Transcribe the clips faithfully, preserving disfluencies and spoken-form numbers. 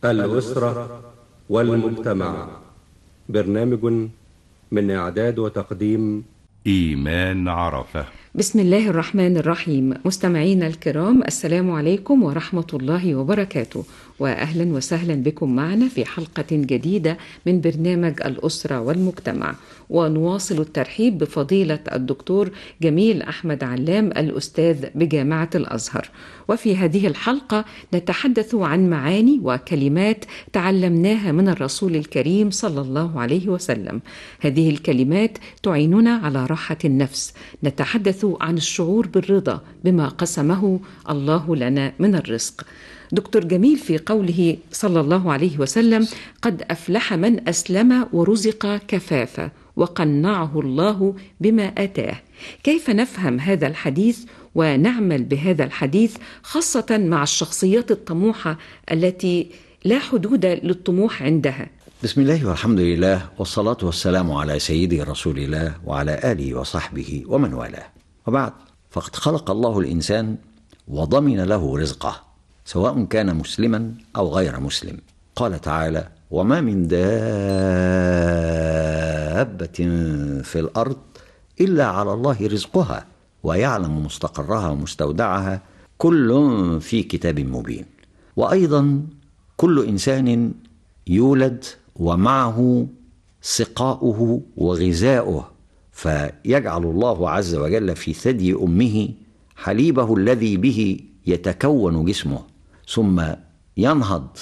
الأسرة والمجتمع. برنامج من إعداد وتقديم إيمان عرفة. بسم الله الرحمن الرحيم. مستمعينا الكرام، السلام عليكم ورحمة الله وبركاته، وأهلا وسهلا بكم معنا في حلقة جديدة من برنامج الأسرة والمجتمع. ونواصل الترحيب بفضيلة الدكتور جميل أحمد علام، الأستاذ بجامعة الأزهر. وفي هذه الحلقة نتحدث عن معاني وكلمات تعلمناها من الرسول الكريم صلى الله عليه وسلم. هذه الكلمات تعيننا على راحة النفس. نتحدث عن الشعور بالرضا بما قسمه الله لنا من الرزق. دكتور جميل، في قوله صلى الله عليه وسلم: قد أفلح من أسلم ورزق كفافا وقنعه الله بما آتاه، كيف نفهم هذا الحديث ونعمل بهذا الحديث، خاصة مع الشخصيات الطموحة التي لا حدود للطموح عندها؟ بسم الله والحمد لله والصلاة والسلام على سيدي رسول الله وعلى آله وصحبه ومن والاه، وبعد، فقد خلق الله الإنسان وضمن له رزقه سواء كان مسلما أو غير مسلم. قال تعالى: وما من دابة في الأرض إلا على الله رزقها ويعلم مستقرها ومستودعها كل في كتاب مبين. وأيضا كل إنسان يولد ومعه سقاؤه وغذاؤه، فيجعل الله عز وجل في ثدي أمه حليبه الذي به يتكون جسمه، ثم ينهض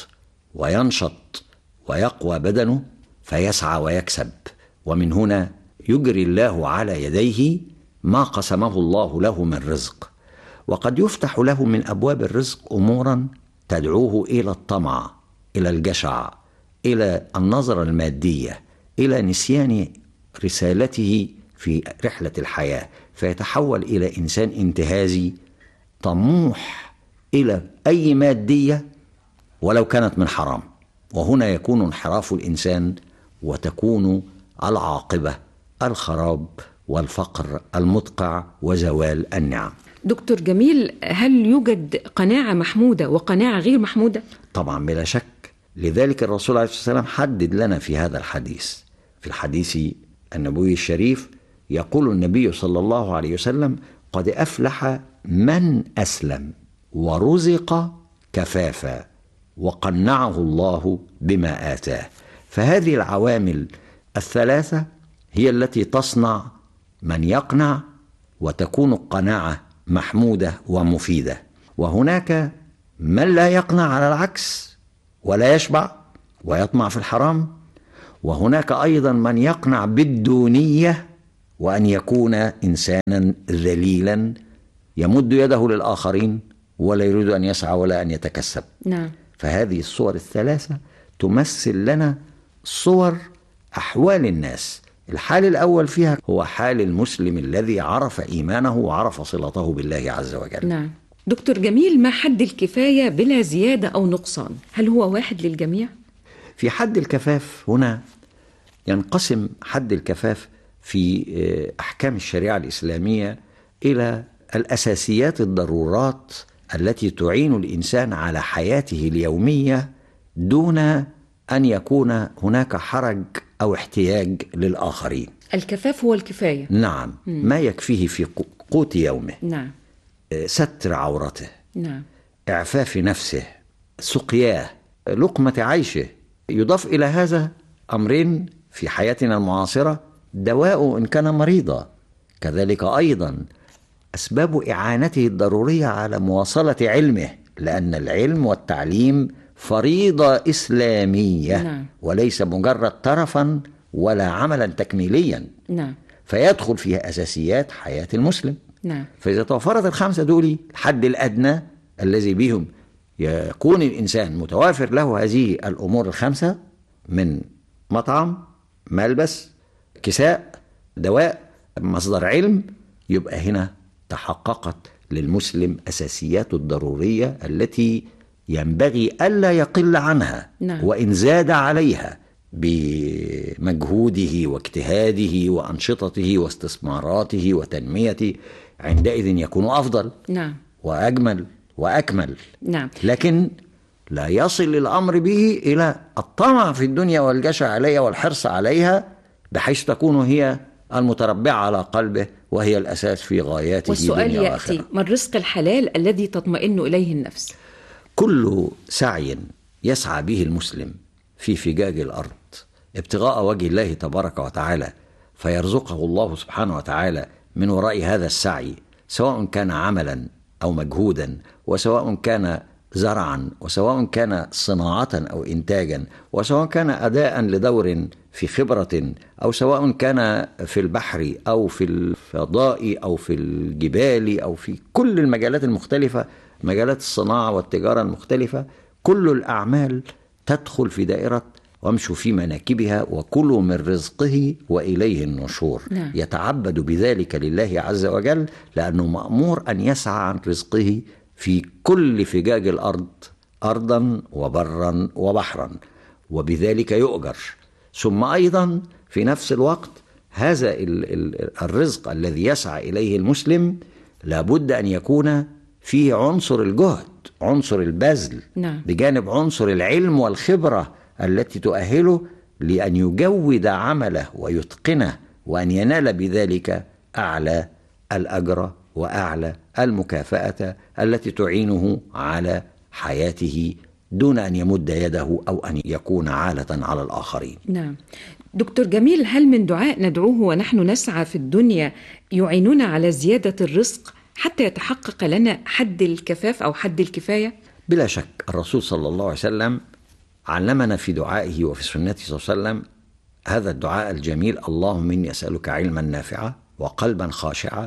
وينشط ويقوى بدنه فيسعى ويكسب، ومن هنا يجري الله على يديه ما قسمه الله له من رزق. وقد يفتح له من أبواب الرزق أمورا تدعوه إلى الطمع، إلى الجشع، إلى النظرة المادية، إلى نسيان رسالته في رحلة الحياة، فيتحول إلى إنسان انتهازي طموح إلى أي مادية ولو كانت من حرام. وهنا يكون انحراف الإنسان وتكون العاقبة الخراب والفقر المدقع وزوال النعم. دكتور جميل، هل يوجد قناعة محمودة وقناعة غير محمودة؟ طبعا بلا شك. لذلك الرسول عليه الصلاة والسلام حدد لنا في هذا الحديث. في الحديث النبوي الشريف يقول النبي صلى الله عليه وسلم: قد أفلح من أسلم ورزق كفافا وقنعه الله بما آتاه. فهذه العوامل الثلاثة هي التي تصنع من يقنع، وتكون القناعة محمودة ومفيدة. وهناك من لا يقنع على العكس ولا يشبع ويطمع في الحرام. وهناك أيضا من يقنع بالدونية، وأن يكون إنسانا ذليلا يمد يده للآخرين ولا يريد أن يسعى ولا أن يتكسب. نعم. فهذه الصور الثلاثة تمثل لنا صور أحوال الناس. الحال الأول فيها هو حال المسلم الذي عرف إيمانه وعرف صلته بالله عز وجل. نعم. دكتور جميل، ما حد الكفاية بلا زيادة أو نقصان؟ هل هو واحد للجميع؟ في حد الكفاف هنا ينقسم حد الكفاف في أحكام الشريعة الإسلامية إلى الأساسيات، الضرورات التي تعين الإنسان على حياته اليومية دون أن يكون هناك حرج أو احتياج للآخرين. الكفاف هو الكفاية. نعم. مم. ما يكفيه في قوت يومه. نعم. ستر عورته. نعم. إعفاف نفسه، سقياه، لقمة عيشه. يضاف إلى هذا أمرين في حياتنا المعاصرة: دواء إن كان مريضا، كذلك أيضا أسباب إعانته الضرورية على مواصلة علمه، لأن العلم والتعليم فريضة إسلامية. نعم. وليس مجرد طرفا ولا عملا تكميليا. نعم. فيدخل فيها أساسيات حياة المسلم. نعم. فإذا توفرت الخمسة دول، الحد الأدنى الذي بهم يكون الإنسان متوافر له هذه الأمور الخمسة، من مطعم، ملبس، كساء، دواء، مصدر علم، يبقى هنا تحققت للمسلم أساسيات الضرورية التي ينبغي ألا يقل عنها. نعم. وإن زاد عليها بمجهوده واجتهاده وأنشطته واستثماراته وتنميته، عندئذ يكون أفضل. نعم. وأجمل وأكمل. نعم. لكن لا يصل الأمر به إلى الطمع في الدنيا والجشع عليها والحرص عليها، بحيث تكون هي المتربعة على قلبه وهي الأساس في غاياته. والسؤال يأتي: ما الرزق الحلال الذي تطمئن إليه النفس؟ كل سعي يسعى به المسلم في فجاج الأرض ابتغاء وجه الله تبارك وتعالى فيرزقه الله سبحانه وتعالى من وراء هذا السعي، سواء كان عملا أو مجهودا، وسواء كان زرعا، وسواء كان صناعة أو إنتاجا، وسواء كان أداء لدور في خبرة، أو سواء كان في البحر أو في الفضاء أو في الجبال أو في كل المجالات المختلفة، مجالات الصناعة والتجارة المختلفة. كل الأعمال تدخل في دائرة وامشوا في مناكبها وكلوا من رزقه وإليه النشور. نعم. يتعبد بذلك لله عز وجل، لأنه مأمور أن يسعى عن رزقه في كل فجاج الأرض، أرضا وبرا وبحرا، وبذلك يؤجر. ثم أيضا في نفس الوقت هذا الرزق الذي يسعى إليه المسلم لابد أن يكون فيه عنصر الجهد، عنصر البذل، نعم. بجانب عنصر العلم والخبرة التي تؤهله لأن يجود عمله ويتقنه، وأن ينال بذلك أعلى الأجر وأعلى المكافأة التي تعينه على حياته دون أن يمد يده أو أن يكون عالة على الآخرين. نعم. دكتور جميل، هل من دعاء ندعوه ونحن نسعى في الدنيا يعيننا على زيادة الرزق حتى يتحقق لنا حد الكفاف أو حد الكفاية؟ بلا شك الرسول صلى الله عليه وسلم علمنا في دعائه وفي سنته صلى الله عليه وسلم هذا الدعاء الجميل: اللهم إني أسألك علما نافعا وقلبا خاشعا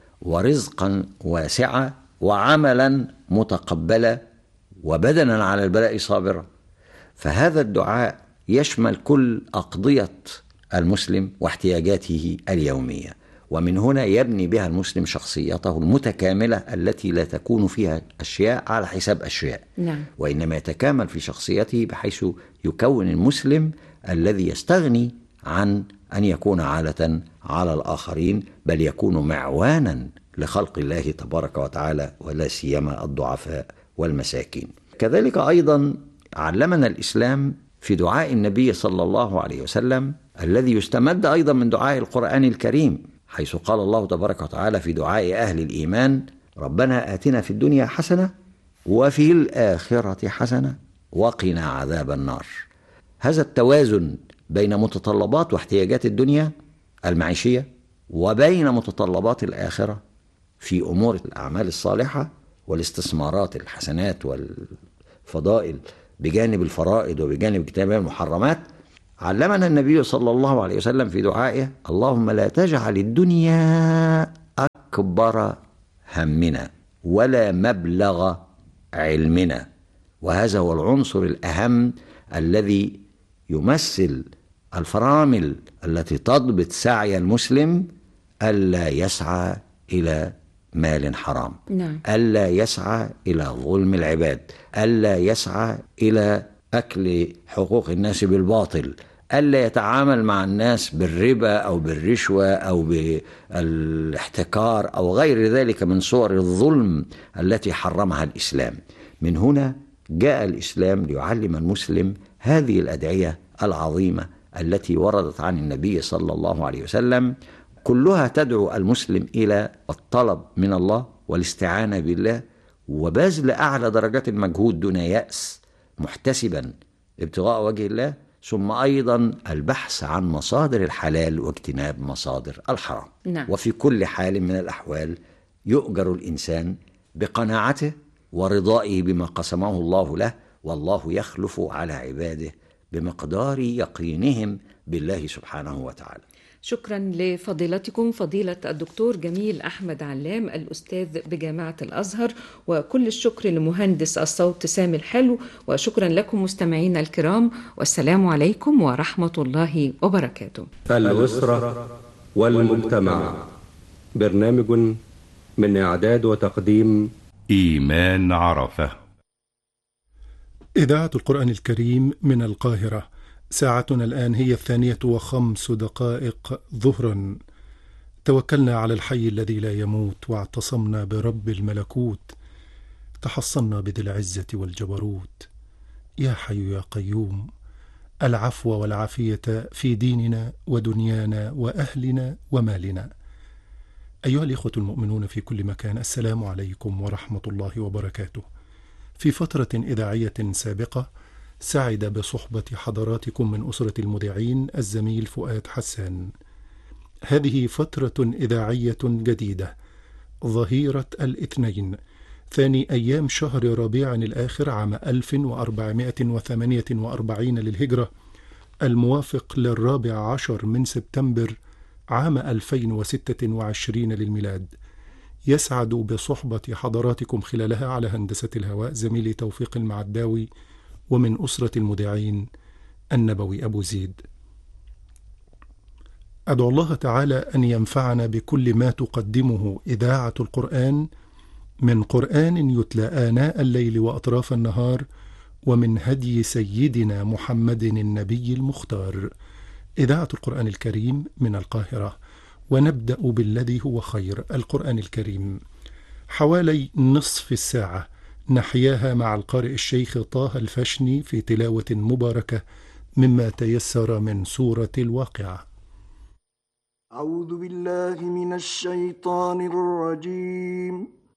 ورزقا واسعا وعملا متقبلا وبدنا على البلاء صابرا. فهذا الدعاء يشمل كل أقضية المسلم واحتياجاته اليومية، ومن هنا يبني بها المسلم شخصيته المتكاملة التي لا تكون فيها أشياء على حساب أشياء. نعم. وإنما يتكامل في شخصيته بحيث يكون المسلم الذي يستغني عن أن يكون عالة على الآخرين، بل يكون معوانا لخلق الله تبارك وتعالى، ولا سيما الضعفاء والمساكين. كذلك أيضا علمنا الإسلام في دعاء النبي صلى الله عليه وسلم الذي يستمد أيضا من دعاء القرآن الكريم، حيث قال الله تبارك وتعالى في دعاء أهل الإيمان: ربنا آتنا في الدنيا حسنة وفي الآخرة حسنة وقنا عذاب النار. هذا التوازن بين متطلبات واحتياجات الدنيا المعيشية وبين متطلبات الآخرة في أمور الأعمال الصالحة والاستثمارات الحسنات والفضائل بجانب الفرائض وبجانب اجتناب المحرمات، علمنا النبي صلى الله عليه وسلم في دعائه: اللهم لا تجعل الدنيا أكبر همنا ولا مبلغ علمنا. وهذا هو العنصر الأهم الذي يمثل الفرامل التي تضبط سعي المسلم: ألا يسعى إلى مال حرام، نعم. ألا يسعى إلى ظلم العباد، ألا يسعى إلى أكل حقوق الناس بالباطل، ألا يتعامل مع الناس بالربا أو بالرشوة أو بالاحتكار أو غير ذلك من صور الظلم التي حرمها الإسلام. من هنا جاء الإسلام ليعلم المسلم هذه الأدعية العظيمة التي وردت عن النبي صلى الله عليه وسلم، كلها تدعو المسلم إلى الطلب من الله والاستعانة بالله وبذل أعلى درجات المجهود دون يأس، محتسبا ابتغاء وجه الله، ثم أيضا البحث عن مصادر الحلال واجتناب مصادر الحرام. نعم. وفي كل حال من الأحوال يؤجر الإنسان بقناعته ورضائه بما قسمه الله له، والله يخلف على عباده بمقدار يقينهم بالله سبحانه وتعالى. شكرا لفضيلتكم فضيلة الدكتور جميل أحمد علام الأستاذ بجامعة الأزهر، وكل الشكر لمهندس الصوت سامي الحلو، وشكرا لكم مستمعينا الكرام، والسلام عليكم ورحمة الله وبركاته. الأسرة والمجتمع، برنامج من إعداد وتقديم إيمان عرفة. إذاعة القرآن الكريم من القاهرة. ساعتنا الآن هي الثانية وخمس دقائق ظهرا. توكلنا على الحي الذي لا يموت، واعتصمنا برب الملكوت، تحصنا بذي العزة والجبروت، يا حي يا قيوم، العفو والعافية في ديننا ودنيانا وأهلنا ومالنا. أيها الإخوة المؤمنون في كل مكان، السلام عليكم ورحمة الله وبركاته. في فترة إذاعية سابقة سعد بصحبة حضراتكم من أسرة المذيعين الزميل فؤاد حسان. هذه فترة إذاعية جديدة، ظهيرة الاثنين، ثاني أيام شهر ربيع الآخر عام ألف وأربعمائة وثمانية وأربعين للهجرة، الموافق للرابع عشر من سبتمبر عام ألفين وستة وعشرين للميلاد. يسعد بصحبة حضراتكم خلالها على هندسة الهواء زميلي توفيق المعداوي، ومن أسرة المذيعين النبوي أبو زيد. أدعو الله تعالى أن ينفعنا بكل ما تقدمه إذاعة القرآن من قرآن يتلى آناء الليل وأطراف النهار، ومن هدي سيدنا محمد النبي المختار. إذاعة القرآن الكريم من القاهرة، ونبدأ بالذي هو خير، القرآن الكريم. حوالي نصف الساعة نحياها مع القارئ الشيخ طه الفشني في تلاوة مباركة مما تيسر من سورة الواقعة. أعوذ بالله من الشيطان الرجيم.